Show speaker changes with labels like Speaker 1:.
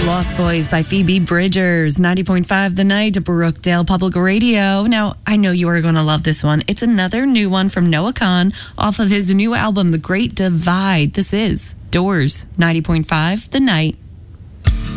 Speaker 1: Lost Boys by Phoebe Bridgers, 90.5 The Night, Brookdale Public Radio. Now, I know you are going to love this one. It's another new one from Noah Kahan off of his new album, The Great Divide. This is Doors, 90.5 The Night.